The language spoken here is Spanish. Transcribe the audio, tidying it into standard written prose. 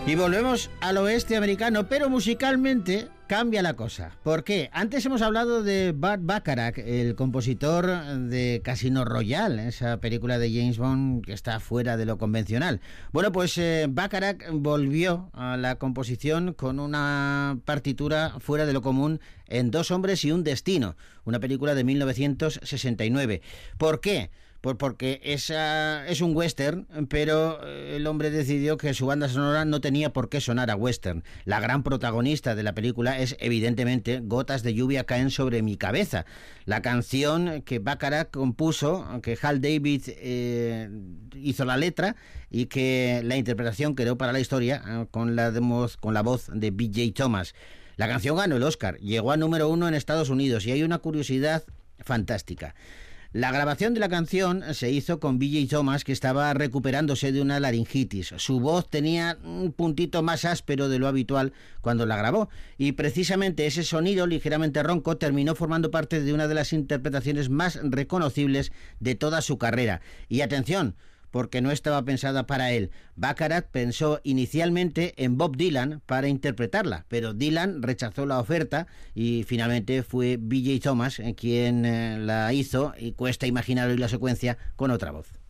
Y volvemos al oeste americano, pero musicalmente cambia la cosa. ¿Por qué? Antes hemos hablado de Burt Bacharach, el compositor de Casino Royale, esa película de James Bond que está fuera de lo convencional. Bueno, pues Bacharach volvió a la composición con una partitura fuera de lo común en Dos hombres y un destino, una película de 1969. ¿Por qué? Pues porque es un western, pero el hombre decidió que su banda sonora no tenía por qué sonar a western. La gran protagonista de la película es, evidentemente, Gotas de lluvia caen sobre mi cabeza. La canción que Bacharach compuso, que Hal David hizo la letra y que la interpretación quedó para la historia con la voz de B.J. Thomas. La canción ganó el Oscar, llegó a número 1 en Estados Unidos y hay una curiosidad fantástica. La grabación de la canción se hizo con B.J. Thomas, que estaba recuperándose de una laringitis. Su voz tenía un puntito más áspero de lo habitual cuando la grabó, y precisamente ese sonido ligeramente ronco terminó formando parte de una de las interpretaciones más reconocibles de toda su carrera. Y atención, porque no estaba pensada para él. Bacharach pensó inicialmente en Bob Dylan para interpretarla, pero Dylan rechazó la oferta y finalmente fue B.J. Thomas quien la hizo, y cuesta imaginar hoy la secuencia con otra voz.